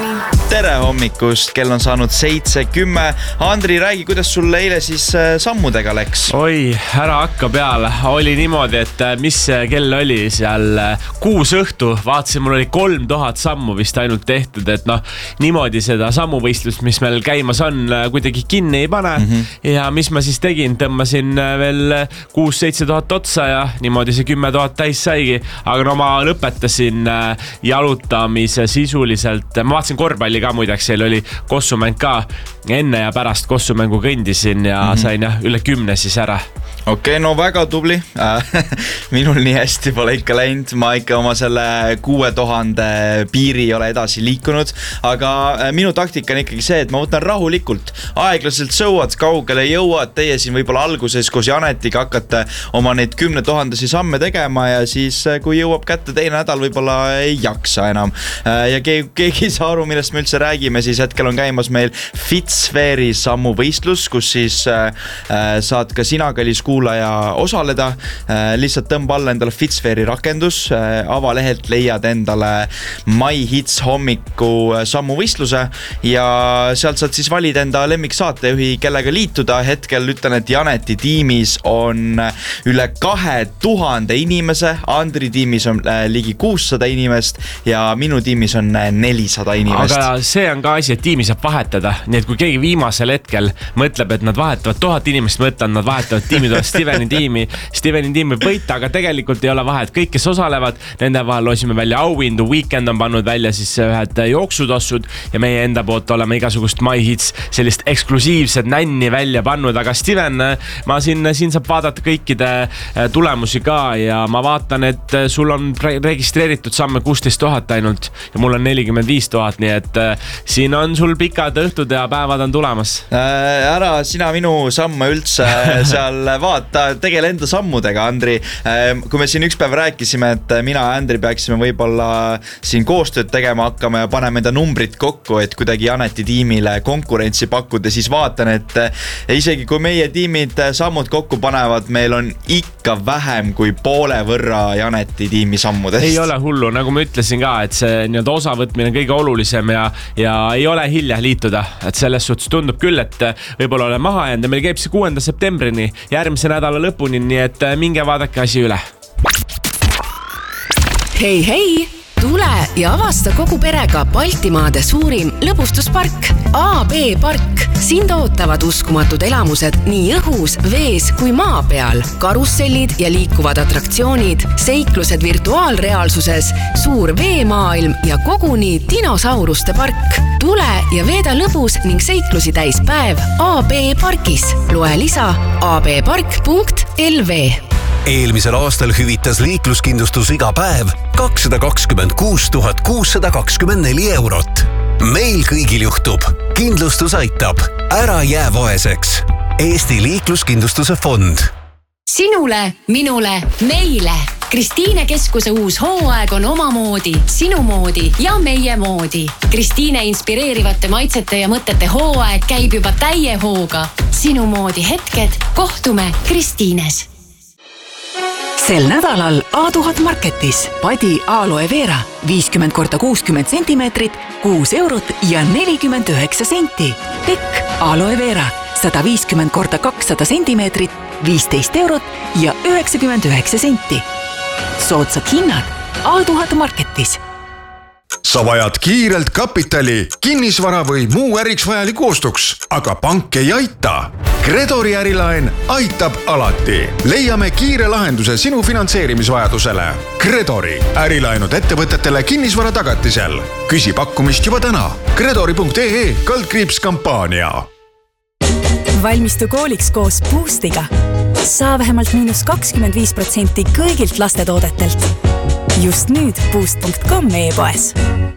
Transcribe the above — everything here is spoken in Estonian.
Tere hommikust, kell on saanud 7:10. Andri, räägi, kuidas sul eile siis sammudega läks? Oi, ära hakka peale. Oli niimoodi, et mis kell oli seal 6 õhtu. Vaatasin, mul oli 3000 sammu vist ainult tehtud, et niimoodi seda sammuvõistlust, mis meil käimas on, kuidagi kinni ei pane. Ja mis ma siis tegin, tõmbasin veel 6-7 tuhat otsa ja niimoodi see 10 000 täis saigi. Aga ma lõpetasin jalutamise sisuliselt. Ma vaatasin korvpalli ka muideks, seal oli kossumäng ka. Enne ja pärast kossumängu kõndisin ja sain üle 10 siis ära. Okei, no väga tubli. Minul nii hästi pole ikka läinud. Ma ikka oma selle 6000 piiri ei ole edasi liikunud. Aga minu taktika on ikkagi see, et ma võtan rahulikult. Aeglaselt sõuad, kaugele jõuad. Teie siin võib-olla alguses koos Janetiga hakkate oma neid 10 000 samme tegema ja siis kui jõuab kätte teine nädal, võib-olla ei jaksa enam. Ja keegi ei saa aru, millest me üldse räägime, siis hetkel on käimas meil Fitsfairy sammuvõistlus, kus siis saad ka sina, kallis kuulaja, osaleda. Lihtsalt tõmba alla endale Fitsfairy rakendus, avalehelt leiad endale My Hits hommiku sammuvõistluse ja sealt saad siis valida enda lemmiksaatejuhi, kellega liituda. Hetkel ütlen, et Janeti tiimis on üle 2000 inimese, Andri tiimis on ligi 600 inimest ja minu tiimis on 400 inimest. Aga see on ka asi, et tiimi saab vahetada. Nii et kui keegi viimasel hetkel mõtleb, et nad vahetavad 1000 inimest, mõtlen, nad vahetavad tiimi, tuleb Steveni tiimi. Steveni tiim võib võita, aga tegelikult ei ole vahet. Kõik, kes osalevad, nende vahel loosime välja auhindu. Weekend on pannud välja siis ühed jooksutossud ja meie enda poolt oleme igasugust My Hits sellist eksklusiivset nänni välja pannud. Aga Steven, ma siin saab vaadata kõikide tulemusi ka ja ma vaatan, et sul on registreeritud samme 16 000 ainult ja mul on 45 000, nii et siin on sul pikad õhtud ja päevad on tulemas. Ära sina minu samme üldse seal vaata, tegele enda sammudega, Andri. Kui me siin üks päev rääkisime, et mina ja Andri peaksime võib-olla siin koostööd tegema hakkama ja paneme enda numbrit kokku, et kuidagi Janeti tiimile konkurentsi pakkuda, siis vaatan, et isegi kui meie tiimid sammud kokku panevad, meil on ikka vähem kui poole võrra Janeti tiimi sammudest. Ei ole hullu, nagu ma ütlesin ka, et see osavõtmine on kõige olulisem ja ei ole hilja liituda, et selles suhtes tundub küll, et võib-olla ole maha jäänud ja meil käib see 6. septembrini järgmise nädala lõpuni, nii et minge vaadake asi üle. Hei, tule ja avasta kogu perega Baltimaade suurim lõbustuspark AB Park. Sind ootavad uskumatud elamused nii õhus, vees kui maa peal. Karussellid ja liikuvad atraktsioonid, seiklused virtuaalreaalsuses, suur veemaailm ja koguni dinosauruste park. Tule ja veeda lõbus ning seiklusi täis päev AB Parkis. Loe lisa abpark.lv. Eelmisel aastal hüvitas liikluskindlustus iga päev 226 624 eurot. Meil kõigil juhtub. Kindlustus aitab. Ära jää vaeseks. Eesti liikluskindlustuse fond. Sinule, minule, meile. Kristiine keskuse uus hooaeg on omamoodi, sinu moodi ja meie moodi. Kristiine inspireerivate maitsete ja mõtete hooaeg käib juba täie hooga. Sinu moodi hetked, kohtume Kristiines. Sel nädalal A1000 Marketis Padi Aloe Vera 50 x 60 centimeetrit, 6 eurot ja 49 senti. Tekk Aloe Vera 150 x 200 centimeetrit, 15 eurot ja 99 senti. Soodsad hinnad A1000 Marketis. Sa vajad kiirelt kapitali, kinnisvara või muu äriks vajaliku ostuks, aga pank ei aita. Credori ärilaen aitab alati. Leiame kiire lahenduse sinu finantseerimisvajadusele. Credori ärilaenud ettevõtetele kinnisvara tagatisel. Küsi pakkumist juba täna. Credori.ee/kampaania. Valmistu kooliks koos Boostiga. Saa vähemalt -25% kõigilt lastetoodetelt. Just nüüd boost.com e-poes.